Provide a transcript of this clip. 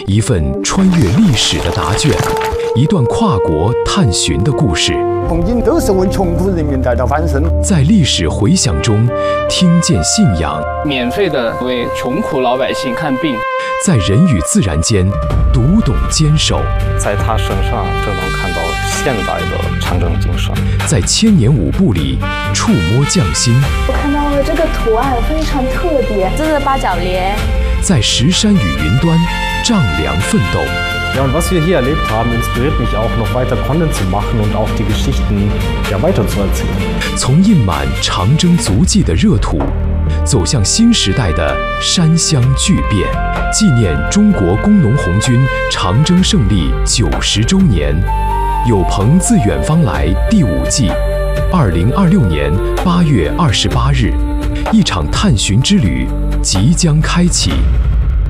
一份穿越历史的答卷，一段跨国探寻的故事。 曾经都是为穷苦人民在这翻身， 在历史回响中听见信仰， 免费的为穷苦老百姓看病， 在人与自然间读懂坚守， 在他身上就能看到现代的长征精神， 在千年舞步里触摸匠心。 我看到了这个图案非常特别， 这是八角莲。 在石山与云端丈量奋斗。 Ja, und was wir hier erlebt haben, inspiriert mich auch, noch weiter Content zu machen und auch die Geschichten weiter zu erzählen. 从印满长征足迹的热土，走向新时代的山乡巨变，纪念中国工农红军长征胜利90周年。有朋自远方来第5季，2026年8月28日，一场探寻之旅即将开启。